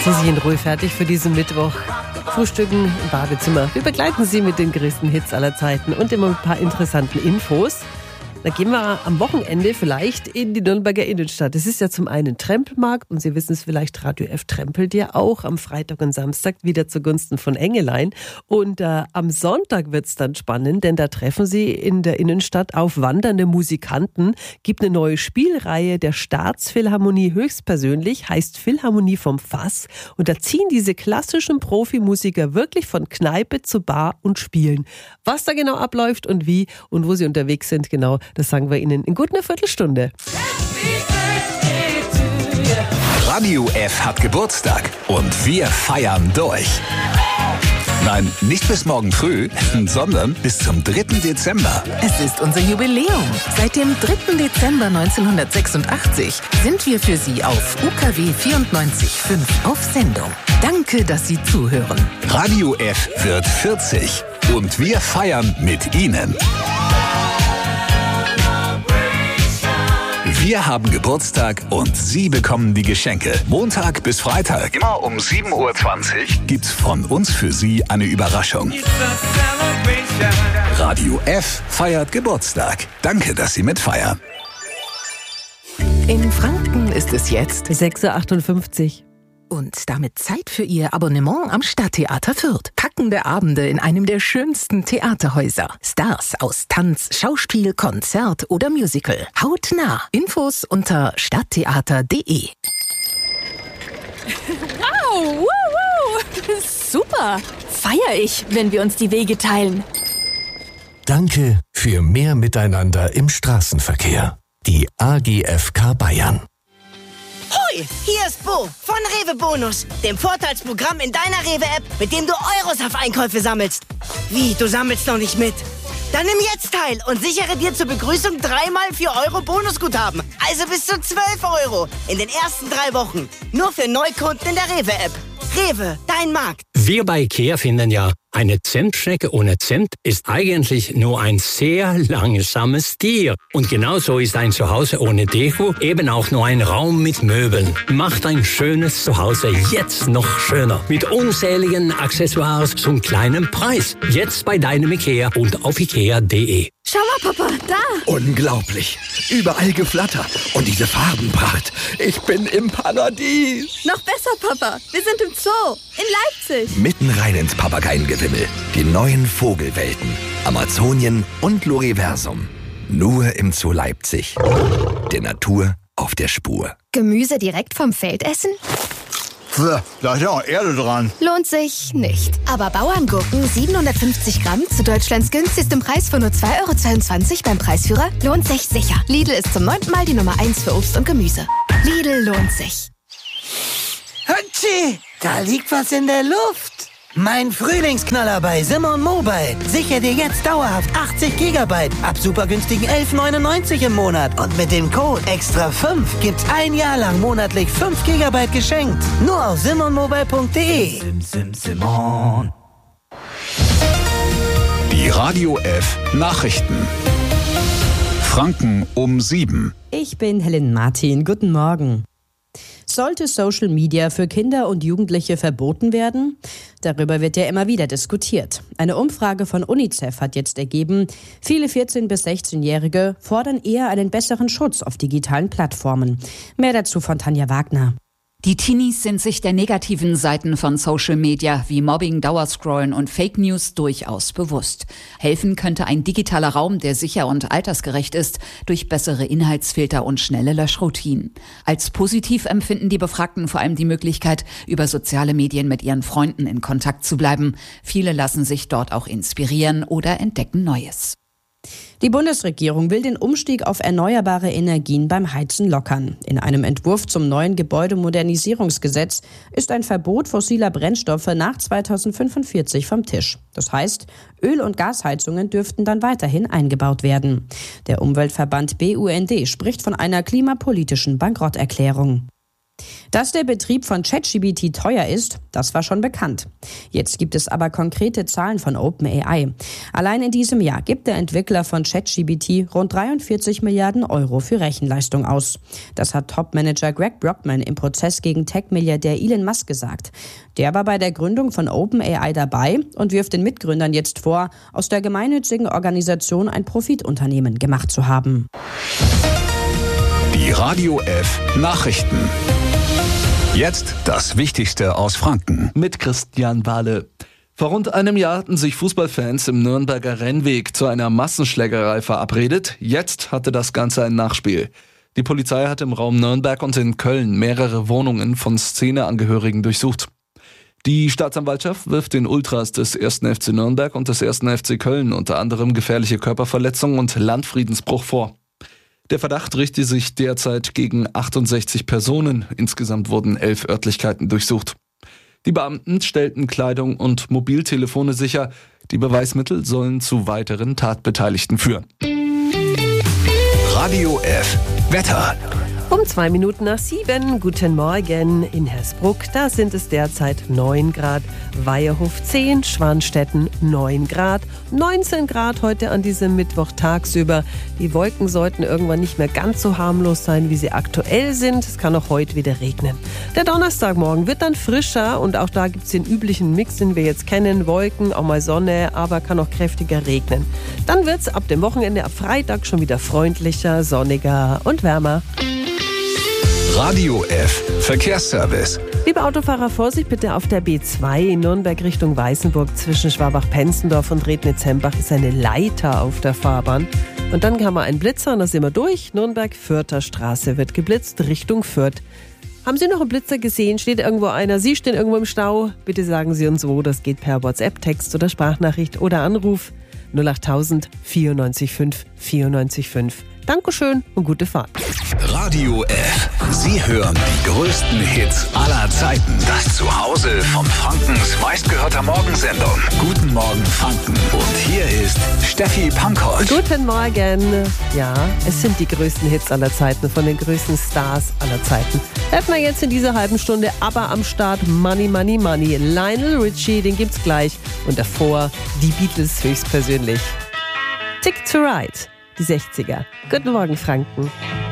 Sie sind in Ruhe fertig für diesen Mittwoch. Frühstücken im Badezimmer. Wir begleiten Sie mit den größten Hits aller Zeiten und immer mit ein paar interessanten Infos. Da gehen wir am Wochenende vielleicht in die Nürnberger Innenstadt. Es ist ja zum einen Trempelmarkt und Sie wissen es vielleicht, Radio F trempelt ja auch am Freitag und Samstag wieder zugunsten von Engelein. Und am Sonntag wird es dann spannend, denn da treffen Sie in der Innenstadt auf wandernde Musikanten. Gibt eine neue Spielreihe der Staatsphilharmonie höchstpersönlich, heißt Philharmonie vom Fass. Und da ziehen diese klassischen Profimusiker wirklich von Kneipe zu Bar und spielen. Was da genau abläuft und wie und wo sie unterwegs sind, genau, das sagen wir Ihnen in gut einer Viertelstunde. Radio F hat Geburtstag und wir feiern durch. Nein, nicht bis morgen früh, sondern bis zum 3. Dezember. Es ist unser Jubiläum. Seit dem 3. Dezember 1986 sind wir für Sie auf UKW 94.5 auf Sendung. Danke, dass Sie zuhören. Radio F wird 40 und wir feiern mit Ihnen. Wir haben Geburtstag und Sie bekommen die Geschenke. Montag bis Freitag, immer um 7.20 Uhr, gibt's von uns für Sie eine Überraschung. Radio F feiert Geburtstag. Danke, dass Sie mitfeiern. In Franken ist es jetzt 6.58 Uhr. Und damit Zeit für Ihr Abonnement am Stadttheater Fürth. Packende Abende in einem der schönsten Theaterhäuser. Stars aus Tanz, Schauspiel, Konzert oder Musical. Hautnah. Infos unter stadttheater.de. Wow, super. Feier ich, wenn wir uns die Wege teilen. Danke für mehr Miteinander im Straßenverkehr. Die AGFK Bayern. Hoi, hier ist Bo von Rewe Bonus, dem Vorteilsprogramm in deiner Rewe-App, mit dem du Euros auf Einkäufe sammelst. Wie, du sammelst noch nicht mit? Dann nimm jetzt teil und sichere dir zur Begrüßung 3x 4 Euro Bonusguthaben. Also bis zu 12 Euro in den ersten 3 Wochen. Nur für Neukunden in der Rewe-App. Rewe, dein Markt. Wir bei IKEA finden ja, eine Zentschnecke ohne Zent ist eigentlich nur ein sehr langsames Tier. Und genauso ist ein Zuhause ohne Deko eben auch nur ein Raum mit Möbeln. Macht ein schönes Zuhause jetzt noch schöner. Mit unzähligen Accessoires zum kleinen Preis. Jetzt bei deinem IKEA und auf ikea.de. Schau mal, Papa, da. Unglaublich. Überall Geflatter. Und diese Farbenpracht. Ich bin im Paradies. Noch besser, Papa. Wir sind im Zoo in Leipzig. Mitten rein ins Papageiengewimmel. Die neuen Vogelwelten. Amazonien und Loriversum. Nur im Zoo Leipzig. Der Natur auf der Spur. Gemüse direkt vom Feld essen? Da ist ja auch Erde dran. Lohnt sich nicht. Aber Bauerngurken 750 Gramm zu Deutschlands günstigstem Preis von nur 2,22 € beim Preisführer lohnt sich sicher. Lidl ist zum 9. Mal die Nummer 1 für Obst und Gemüse. Lidl lohnt sich. Hatschi, da liegt was in der Luft. Mein Frühlingsknaller bei Simon Mobile. Sichere dir jetzt dauerhaft 80 GB ab super günstigen 11,99 im Monat. Und mit dem Code EXTRA5 gibt's ein Jahr lang monatlich 5 GB geschenkt. Nur auf simonmobile.de. Simon. Die Radio F Nachrichten. Franken um 7. Ich bin Helen Martin. Guten Morgen. Sollte Social Media für Kinder und Jugendliche verboten werden? Darüber wird ja immer wieder diskutiert. Eine Umfrage von UNICEF hat jetzt ergeben, viele 14- bis 16-Jährige fordern eher einen besseren Schutz auf digitalen Plattformen. Mehr dazu von Tanja Wagner. Die Teenies sind sich der negativen Seiten von Social Media wie Mobbing, Dauerscrollen und Fake News durchaus bewusst. Helfen könnte ein digitaler Raum, der sicher und altersgerecht ist, durch bessere Inhaltsfilter und schnelle Löschroutinen. Als positiv empfinden die Befragten vor allem die Möglichkeit, über soziale Medien mit ihren Freunden in Kontakt zu bleiben. Viele lassen sich dort auch inspirieren oder entdecken Neues. Die Bundesregierung will den Umstieg auf erneuerbare Energien beim Heizen lockern. In einem Entwurf zum neuen Gebäudemodernisierungsgesetz ist ein Verbot fossiler Brennstoffe nach 2045 vom Tisch. Das heißt, Öl- und Gasheizungen dürften dann weiterhin eingebaut werden. Der Umweltverband BUND spricht von einer klimapolitischen Bankrotterklärung. Dass der Betrieb von ChatGPT teuer ist, das war schon bekannt. Jetzt gibt es aber konkrete Zahlen von OpenAI. Allein in diesem Jahr gibt der Entwickler von ChatGPT rund 43 Milliarden Euro für Rechenleistung aus. Das hat Topmanager Greg Brockman im Prozess gegen Tech-Milliardär Elon Musk gesagt. Der war bei der Gründung von OpenAI dabei und wirft den Mitgründern jetzt vor, aus der gemeinnützigen Organisation ein Profitunternehmen gemacht zu haben. Die Radio F Nachrichten. Jetzt das Wichtigste aus Franken. Mit Christian Wahle. Vor rund einem Jahr hatten sich Fußballfans im Nürnberger Rennweg zu einer Massenschlägerei verabredet. Jetzt hatte das Ganze ein Nachspiel. Die Polizei hat im Raum Nürnberg und in Köln mehrere Wohnungen von Szeneangehörigen durchsucht. Die Staatsanwaltschaft wirft den Ultras des 1. FC Nürnberg und des 1. FC Köln unter anderem gefährliche Körperverletzung und Landfriedensbruch vor. Der Verdacht richte sich derzeit gegen 68 Personen. Insgesamt wurden 11 Örtlichkeiten durchsucht. Die Beamten stellten Kleidung und Mobiltelefone sicher. Die Beweismittel sollen zu weiteren Tatbeteiligten führen. Radio F Wetter. Um 2 Minuten nach 7. Guten Morgen in Hersbruck. Da sind es derzeit 9 Grad. Weiherhof 10, Schwanstetten 9 Grad. 19 Grad heute an diesem Mittwoch tagsüber. Die Wolken sollten irgendwann nicht mehr ganz so harmlos sein, wie sie aktuell sind. Es kann auch heute wieder regnen. Der Donnerstagmorgen wird dann frischer und auch da gibt es den üblichen Mix, den wir jetzt kennen. Wolken, auch mal Sonne, aber kann auch kräftiger regnen. Dann wird es ab dem Wochenende, ab Freitag schon wieder freundlicher, sonniger und wärmer. Radio F Verkehrsservice. Liebe Autofahrer, Vorsicht bitte auf der B2 in Nürnberg Richtung Weißenburg. Zwischen Schwabach-Penzendorf und Rednitz-Hembach ist eine Leiter auf der Fahrbahn. Und dann haben wir einen Blitzer und da sind wir durch. Nürnberg-Fürther Straße wird geblitzt Richtung Fürth. Haben Sie noch einen Blitzer gesehen? Steht irgendwo einer? Sie stehen irgendwo im Stau? Bitte sagen Sie uns wo. Das geht per WhatsApp, Text oder Sprachnachricht oder Anruf 08000 94 5 94 5. Dankeschön und gute Fahrt. Radio F. Sie hören die größten Hits aller Zeiten. Das Zuhause von Frankens meistgehörter Morgensendung. Guten Morgen Franken. Und hier ist Steffi Pankow. Guten Morgen. Ja, es sind die größten Hits aller Zeiten von den größten Stars aller Zeiten. Hätten wir jetzt in dieser halben Stunde aber am Start Money, Money, Money. Lionel Richie, den gibt's gleich. Und davor die Beatles höchstpersönlich. Tick to Ride. Die 60er. Guten Morgen, Franken.